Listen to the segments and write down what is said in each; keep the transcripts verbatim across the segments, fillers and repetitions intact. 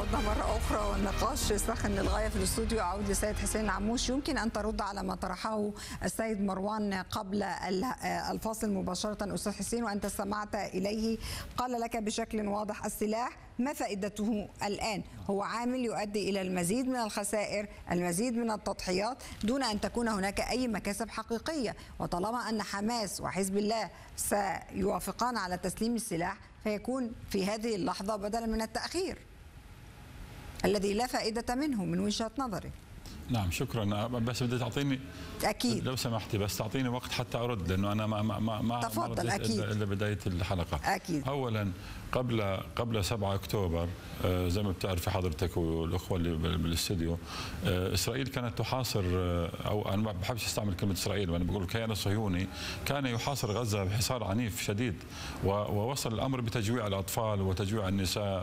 عودة مرة أخرى والنقاش ساخن للغاية في الاستوديو. أعود للسيد حسين العموش. يمكن أن ترد على ما طرحه السيد مروان قبل الفاصل مباشرة أستاذ حسين، وأنت استمعت إليه. قال لك بشكل واضح السلاح ما فائدته الآن؟ هو عامل يؤدي إلى المزيد من الخسائر، المزيد من التضحيات، دون أن تكون هناك أي مكاسب حقيقية. وطالما أن حماس وحزب الله سيوافقان على تسليم السلاح فيكون في هذه اللحظة بدلا من التأخير الذي لا فائدة منه من وجهة نظري. نعم شكرا، بس بدي تعطيني اكيد لو سمحتي بس تعطيني وقت حتى ارد، لانه انا ما ما ما تفضل. اكيد الا بدايه الحلقه. اكيد. اولا قبل قبل سبعة أكتوبر زي ما بتعرفي حضرتك والاخوه اللي بالاستديو، اسرائيل كانت تحاصر، او انا ما بحبش استعمل كلمه اسرائيل وانا بقول الكيان الصهيوني كان يحاصر غزه بحصار عنيف شديد، ووصل الامر بتجويع الاطفال وتجويع النساء،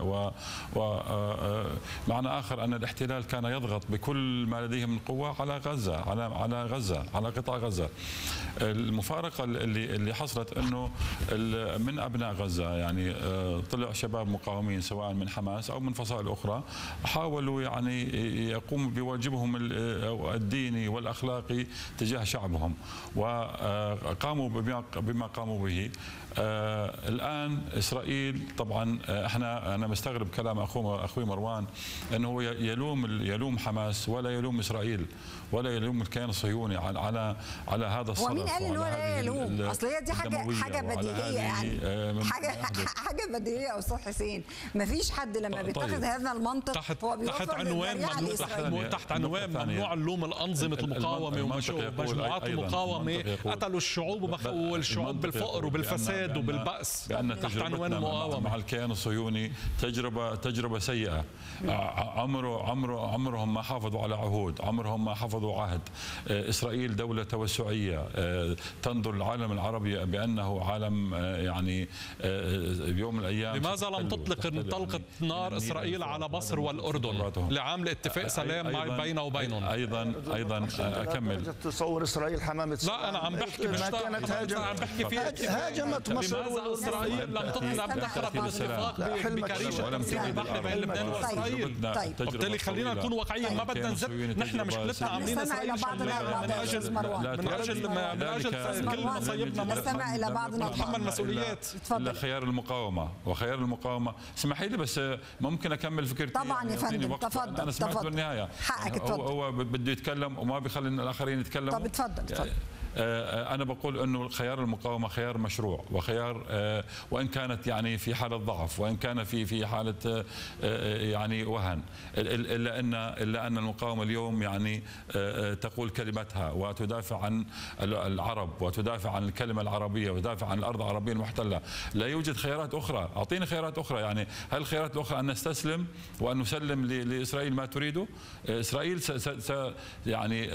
ومعنى اخر ان الاحتلال كان يضغط بكل ما لديه من قوه على غزه، على على غزه، على قطاع غزه. المفارقه اللي اللي حصلت انه من ابناء غزه يعني طلع شباب مقاومين سواء من حماس او من فصائل اخرى حاولوا يعني يقوموا بواجبهم الديني والاخلاقي تجاه شعبهم، وقاموا بما قاموا به. آه الان اسرائيل طبعا احنا انا مستغرب كلام اخوه اخوي مروان انه هو يلوم يلوم حماس ولا يلوم اسرائيل ولا يلوم الكيان الصهيوني على على على هذا الصرف. ومين قال انه لا يلوم؟ اصل هي دي حاجه حاجه بديهيه يعني حاجه حاجه بديهيه يا استاذ حسين. ما فيش حد لما بيتخذ طيب. هذا المنطق تحت هو تحت عنوان ممنوع تحت, تحت عنوان ممنوع اللوم الانظمه المقاومه ومجموعات المقاومه قتلوا الشعوب وبخوا الشعوب بالفقر وبالفساد وبالبأس بأن تحت عنوان المقاومه مع الكيان الصهيوني تجربه تجربه سيئه. عمره عمره عمرهم ما حافظوا على عهود، عمرهم ما حفظوا عهد. اسرائيل دوله توسعيه تنظر العالم العربي بانه عالم يعني بيوم من الايام. لماذا لم تطلق طلقه نار اسرائيل على مصر والاردن لعمل اتفاق سلام بينه وبينهم؟ ايضا ايضا اكمل. تصور اسرائيل حمامه؟ لا انا عم بحكي مش كانت هاجم عم بحكي في هاجمت مصر. لماذا اسرائيل لم تطلق تخرب الاتفاق بكريش التمثيل البحري بين لبنان واسرائيل؟ طيب بالتالي خلينا نكون واقعيين، ما بدنا نزت. نحن مشكلتنا عاملين اسرائيل من اجل من اجل من اجل كل مصايبنا نستمع الى بعضنا نتحمل مسؤوليات. الا خيار المقاومه، وخيار المقاومه اسمحي لي بس ممكن اكمل فكرتي. طبعا يا فندم تفضل. انا سمعت بالنهايه حقك اتفضل. هو بده يتكلم وما بيخلي الاخرين يتكلموا. طب اتفضل اتفضل. أنا بقول أنه خيار المقاومة خيار مشروع وخيار، وإن كانت يعني في حالة ضعف وإن كان في في حالة يعني وهن، إلا أن إلا أن المقاومة اليوم يعني تقول كلمتها وتدافع عن العرب وتدافع عن الكلمة العربية وتدافع عن الأرض العربية المحتلة. لا يوجد خيارات أخرى، أعطيني خيارات أخرى. يعني هل الخيارات الأخرى أن نستسلم وأن نسلم لإسرائيل ما تريده؟ إسرائيل س يعني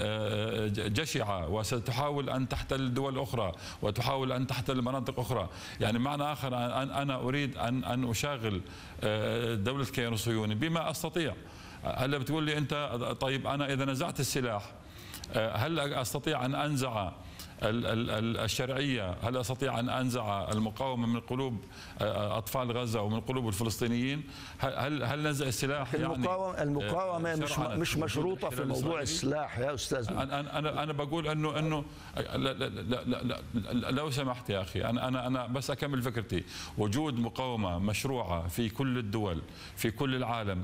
جشعة وستحاول أن تحتل دول أخرى وتحاول أن تحتل مناطق أخرى. يعني معنى آخر أنا أريد أن أن أشاغل دولة الكيان الصهيوني بما أستطيع. هلا بتقول لي أنت طيب أنا إذا نزعت السلاح هل أستطيع أن أنزع الشرعية؟ هل أستطيع أن أنزع المقاومة من قلوب أطفال غزة ومن قلوب الفلسطينيين؟ هل هل نزع السلاح يعني المقاومة المقاومة مش مش مشروطة في موضوع السلاح يا أستاذ؟ أنا أنا أنا بقول إنه إنه لا لا لا لا لو سمحت يا أخي، أنا أنا أنا بس أكمل فكرتي. وجود مقاومة مشروعة في كل الدول في كل العالم